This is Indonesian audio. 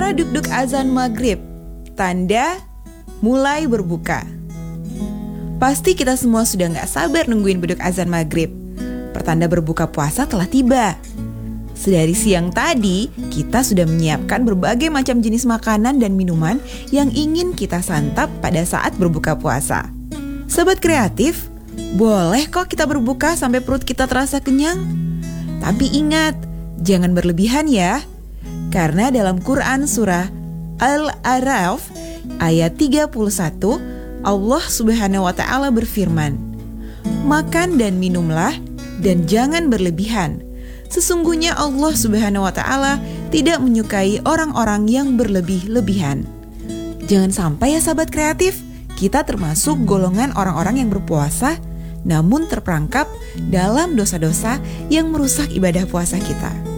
Suara duk-duk azan maghrib, tanda mulai berbuka. Pasti kita semua sudah gak sabar nungguin beduk azan maghrib. Pertanda berbuka puasa telah tiba. Sedari siang tadi, kita sudah menyiapkan berbagai macam jenis makanan dan minuman yang ingin kita santap pada saat berbuka puasa. Sobat kreatif, boleh kok kita berbuka sampai perut kita terasa kenyang. Tapi ingat, jangan berlebihan ya. Karena dalam Quran surah Al-A'raf ayat 31, Allah Subhanahu wa Ta'ala berfirman, "Makan dan minumlah dan jangan berlebihan. Sesungguhnya Allah Subhanahu wa Ta'ala tidak menyukai orang-orang yang berlebih-lebihan." Jangan sampai ya sahabat kreatif, kita termasuk golongan orang-orang yang berpuasa namun terperangkap dalam dosa-dosa yang merusak ibadah puasa kita.